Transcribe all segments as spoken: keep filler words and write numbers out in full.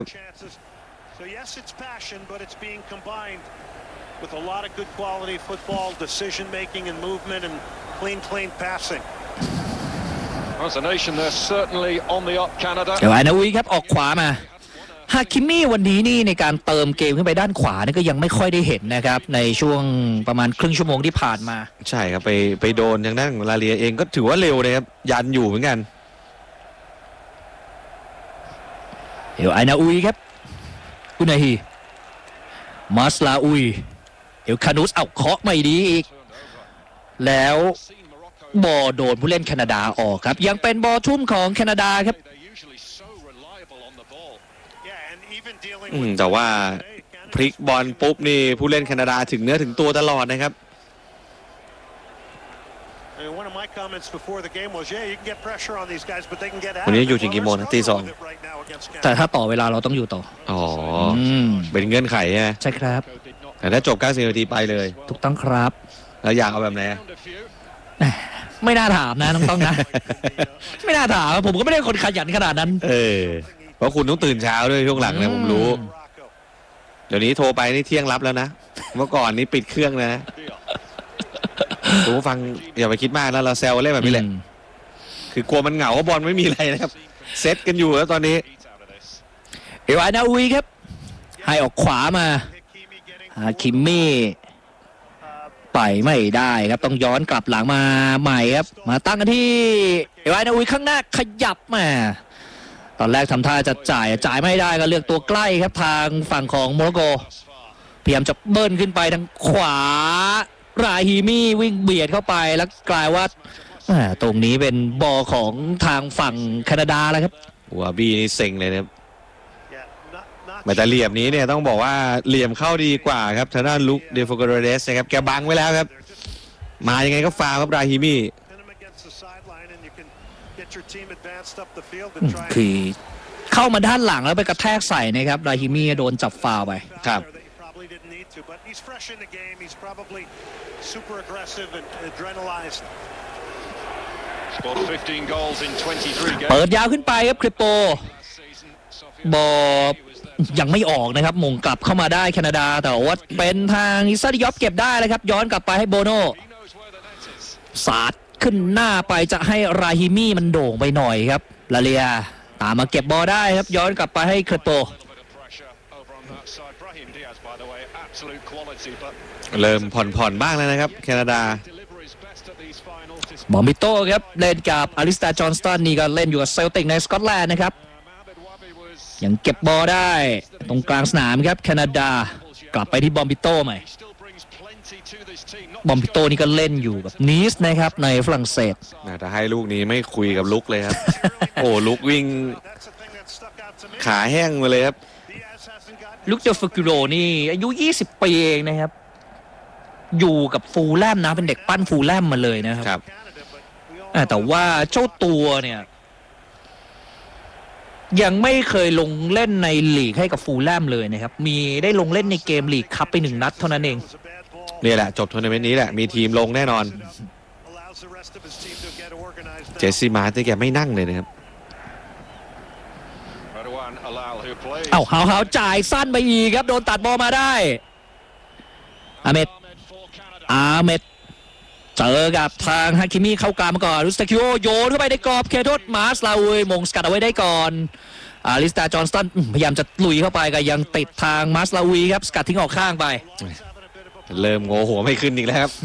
So yes, it's passion, but it's being combined with a lot of good quality football, decision making and movement and clean, clean passing. As a nation, they're certainly on the up, Canada. เดี๋ยวไอ้นาวีครับออกขวามาฮาคิมี่วันนี้นี่ในการเติมเกมขึ้นไปด้านขวานี่ก็ยังไม่ค่อยได้เห็นนะครับในช่วงประมาณครึ่งชั่วโมงที่ผ่านมาใช่ครับไปไปโดนทางด้านของลาเลียเองก็ถือว่าเร็วเลยครับยันอยู่เหมือนกันเดี๋ยวไอ้นาอุยครับอุนาฮีมาสลาอุยเดี๋ยวคานุสเอาเคาะไม่ดีอีกแล้วบอลโดนผู้เล่นแคนาดาออกครับยังเป็นบอลทุ่มของแคนาดาครับอืมแต่ว่าพลิกบอลปุ๊บนี่ผู้เล่นแคนาดาถึงเนื้อถึงตัวตลอดนะครับวันนี้อยู่จริงกี่โมงนะตีสองแต่ถ้าต่อเวลาเราต้องอยู่ต่ออ๋อเป็นเงื่อนไขใช่ไหมใช่ครับแต่ถ้าจบเก้าสิบนาทีไปเลยถูกต้องครับแล้วอยากเอาแบบไหนไม่น่าถามนะต้องต้องนะไม่น่าถามผมก็ไม่ได้คนขยันขนาดนั้นเออเพราะคุณต้องตื่นเช้าด้วยช่วงหลังนะผมรู้เดี๋ยวนี้โทรไปนี่เที่ยงรับแล้วนะเมื่อก่อนนี้ปิดเครื่องนะผู้ฟังอย่าไปคิดมากแล้วเราแซวเล่นแบบนี้แหละคือกลัวมันเหงาว่าบอลไม่มีอะไรนะครับเซตกันอยู่แล้วตอนนี้เอวานาอุยครับให้ออกขวามาฮาคิมมี่ไปไม่ได้ครับต้องย้อนกลับหลังมาใหม่ครับมาตั้งกันที่เอวานาอุยข้างหน้าขยับมาตอนแรกทำท่าจะจ่ายจ่ายไม่ได้ก็เลือกตัวใกล้ครับทางฝั่งของโมร็อกโกพยายามจะเบิ้ลขึ้นไปทางขวาราฮิมี่วิ่งเบียดเข้าไปแล้วกลายว่าตรงนี้เป็นบอลของทางฝั่งแคนาดาแล้วครับวาบีนี่เซ็งเลยนะครับแต่เหลี่ยมนี้เนี่ยต้องบอกว่าเหลี่ยมเข้าดีกว่าครับทางด้านลุคเดฟโกเรเดสนะครับแกบังไว้แล้วครับมายังไงก็ฟาวครับราฮิมี่คือเข้ามาด้านหลังแล้วไปกระแทกใส่นะครับราฮิมี่โดนจับฟาวไปครับเปิดยาวขึ้นไปครับคริปโปบอลยังไม่ออกนะครับมงกลับเข้ามาได้แคนาดาแต่ว่าเป็นทางอิซาดิยอฟเก็บได้เลยครับย้อนกลับไปให้โบโน่สาดขึ้นหน้าไปจะให้ราฮิมี่มันโด่งไปหน่อยครับลาเลียตามมาเก็บบอลได้ครับย้อนกลับไปให้คริปโปเริ่มผ่อนๆบ้างแล้วนะครับแคนาดาบอมบิโต้ครับเล่นกับอลิสตาจอห์นสตันนี่ก็เล่นอยู่กับเซลติกในสกอตแลนด์นะครับยังเก็บบอลได้ตรงกลางสนามครับแคนาดากลับไปที่บอมบิโต้ใหม่บอมบิโต้นี่ก็เล่นอยู่กับนีสนะครับในฝรั่งเศสแต่ให้ลูกนี้ไม่คุยกับลุกเลยครับ โอ้ลุกวิ่งขาแห้งมาเลยครับลุกเจอฟกิโรนี่อายุยี่สิบปีเองนะครับอยู่กับฟูลแลมนะเป็นเด็กปั้นฟูลแลมมาเลยนะครับแต่ว่าเจ้าตัวเนี่ยยังไม่เคยลงเล่นในลีกให้กับฟูลแลมเลยนะครับมีได้ลงเล่นในเกมลีกคัพไปหนึ่งนัดเท่านั้นเองนี่แหละจบทัวร์นาเมนต์นี้แหละมีทีมลงแน่นอนเจสซี่มาร์ติแกไม่นั่งเลยนะครับเอ้าเฮาๆจ่ายสั้นไปอีกครับโดนตัดบอลมาได้อาเมดอาเมดเจอกับทางฮาคิมิเข้ากลางมาก่อนรุสตาคิโอโยนเข้าไปในกรอบเคโทษมาสลาอุยมงสกัดเอาไว้ได้ก่อนอาลิสตาจอห์นสตันพยายามจะลุยเข้าไปก็ยังติดทางมาสลาอุยครับสกัดทิ้งออกข้างไปเริ่มโง่หัวไม่ขึ้นอีกแล้วครับ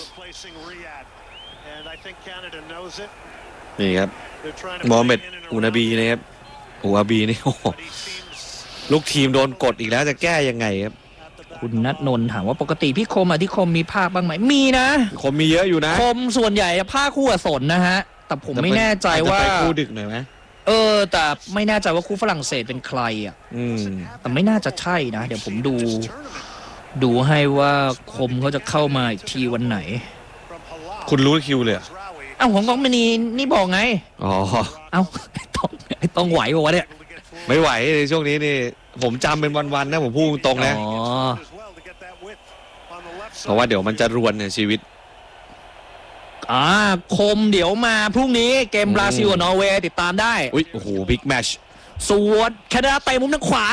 นี่ครับโมฮัมเหม็ดอูนาบีนะครับอูอาบีนี่โอ้ลูกทีมโดนกดอีกแล้วจะแก้ยังไงครับคุณณนนท์ถามว่าปกติพี่คมอ่ะที่คมมีภาคบ้างไหมมีนะคมมีเยอะอยู่นะคมส่วนใหญ่ภาคคู่อสนนะฮะแต่ผมไม่แน่ใจว่าจะไปคู่ดึกหน่อยไหมเออแต่ไม่แน่ใจว่าคู่ฝรั่งเศสเป็นใครอ่ะแต่ไม่น่าจะใช่นะเดี๋ยวผมดูดูให้ว่าคมเขาจะเข้ามาอีกทีวันไหนคุณรู้คิวเลยเอ้าของกองมณีนี่บอกไงอ๋อเอ้าต้องต้องไหวป่าวะเนี่ยไม่ไหวในช่วงนี้นี่ผมจำเป็นวันๆนะผมพูดตรงนะเพราะว่าเดี๋ยวมันจะรวนในชีวิตอ่าคมเดี๋ยวมาพรุ่งนี้เกมบราซิลกับนอร์เวย์ติดตามได้อุ้ยโอ้โหบิ๊กแมชส่วนแคนาดาเตะมุมทางขวา